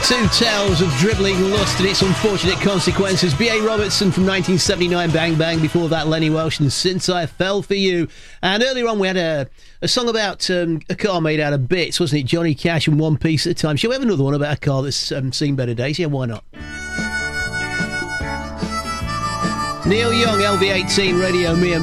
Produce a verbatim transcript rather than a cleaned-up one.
Two tales of dribbling lust and its unfortunate consequences. B A Robertson from nineteen seventy-nine, Bang Bang. Before that, Lenny Welsh and Since I Fell For You. And earlier on we had a, a song about um, a car made out of bits, wasn't it? Johnny Cash and One Piece at a Time. Shall we have another one about a car that's um, seen better days? Yeah, why not? Neil Young, L V eighteen, Radio Me and